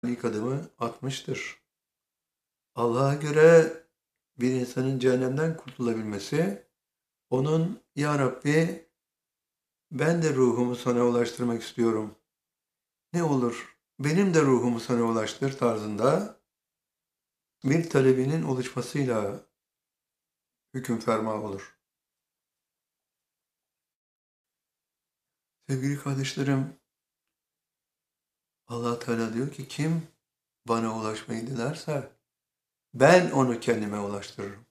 ilk adımı atmıştır. Allah'a göre bir insanın cehennemden kurtulabilmesi, onun "Ya Rabbi, ben de ruhumu sana ulaştırmak istiyorum. Ne olur benim de ruhumu sana ulaştır" tarzında bir talebinin oluşmasıyla hüküm ferma olur. Sevgili kardeşlerim, Allah Teala diyor ki kim bana ulaşmayı dilerse ben onu kendime ulaştırırım.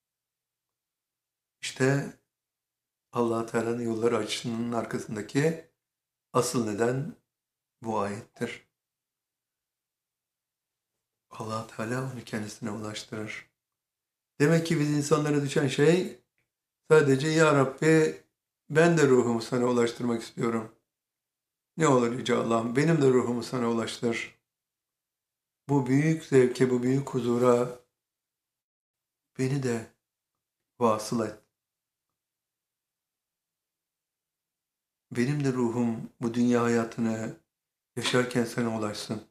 İşte Allah Teala'nın yolları açısının arkasındaki asıl neden bu ayettir. Allah Teala onu kendisine ulaştırır. Demek ki biz insanlara düşen şey sadece "Ya Rabbi, ben de ruhumu sana ulaştırmak istiyorum. Ne olur Yüce Allah'ım, benim de ruhumu sana ulaştır. Bu büyük zevke, bu büyük huzura beni de vasıl et. Benim de ruhum bu dünya hayatını yaşarken sana ulaşsın."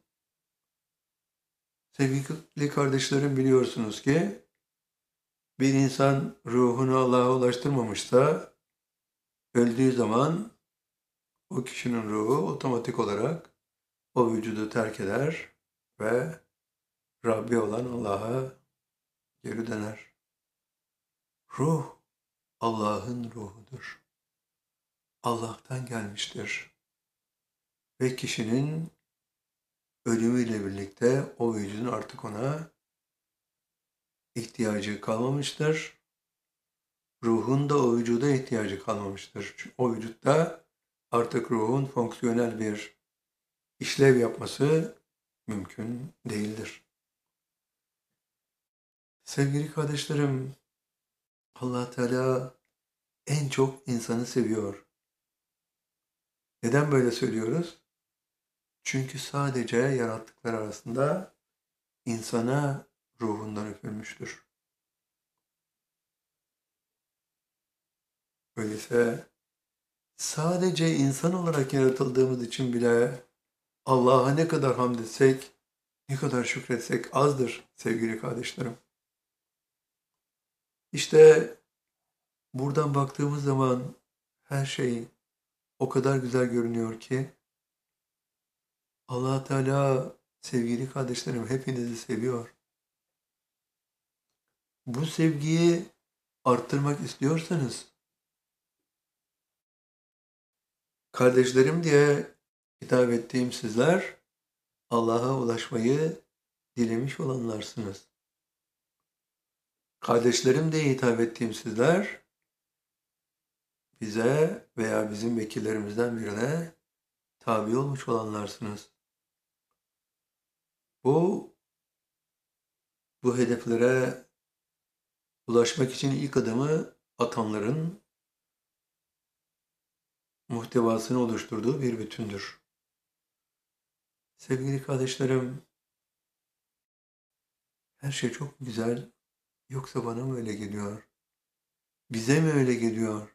Sevgili kardeşlerim, biliyorsunuz ki bir insan ruhunu Allah'a ulaştırmamışsa öldüğü zaman o kişinin ruhu otomatik olarak o vücudu terk eder ve Rabbi olan Allah'a geri döner. Ruh Allah'ın ruhudur. Allah'tan gelmiştir. Ve kişinin ölümüyle birlikte o vücudun artık ona ihtiyacı kalmamıştır. Ruhun da o vücuda ihtiyacı kalmamıştır. Çünkü o vücutta artık ruhun fonksiyonel bir işlev yapması mümkün değildir. Sevgili kardeşlerim, Allah Teala en çok insanı seviyor. Neden böyle söylüyoruz? Çünkü sadece yarattıklar arasında insana ruhundan üfürmüştür. Öyleyse sadece insan olarak yaratıldığımız için bile Allah'a ne kadar hamd etsek, ne kadar şükretsek azdır sevgili kardeşlerim. İşte buradan baktığımız zaman her şey o kadar güzel görünüyor ki Allah Teala, sevgili kardeşlerim, hepinizi seviyor. Bu sevgiyi arttırmak istiyorsanız kardeşlerim diye hitap ettiğim sizler Allah'a ulaşmayı dilemiş olanlarsınız. Kardeşlerim diye hitap ettiğim sizler bize veya bizim vekillerimizden birine tabi olmuş olanlarsınız. Bu hedeflere ulaşmak için ilk adımı atanların muhtevasını oluşturduğu bir bütündür. Sevgili kardeşlerim, her şey çok güzel, yoksa bana mı öyle geliyor? Bize mi öyle geliyor?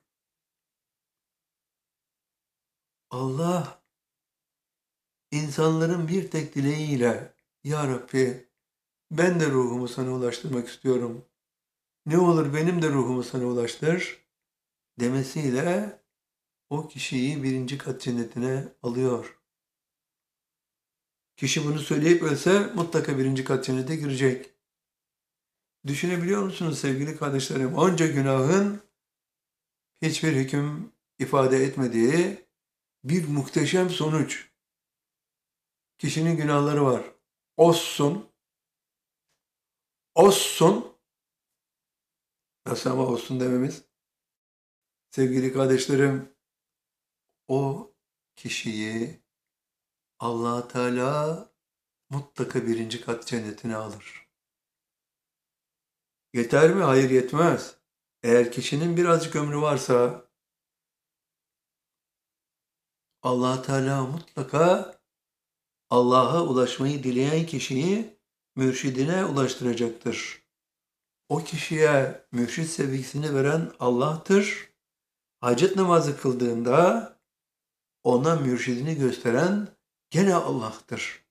Allah, insanların bir tek dileğiyle "Ya Rabbi, ben de ruhumu sana ulaştırmak istiyorum. Ne olur benim de ruhumu sana ulaştır" demesiyle o kişiyi birinci kat cennetine alıyor. Kişi bunu söyleyip ölse mutlaka birinci kat cennete girecek. Düşünebiliyor musunuz sevgili kardeşlerim? Onca günahın hiçbir hüküm ifade etmediği bir muhteşem sonuç. Kişinin günahları var. Olsun. Nasıl ama olsun dememiz? Sevgili kardeşlerim, o kişiyi Allah Teala mutlaka birinci kat cennetine alır. Yeter mi? Hayır, yetmez. Eğer kişinin birazcık ömrü varsa Allah Teala mutlaka Allah'a ulaşmayı dileyen kişiyi mürşidine ulaştıracaktır. O kişiye mürşid sevgisini veren Allah'tır. Hacet namazı kıldığında ona mürşidini gösteren gene Allah'tır.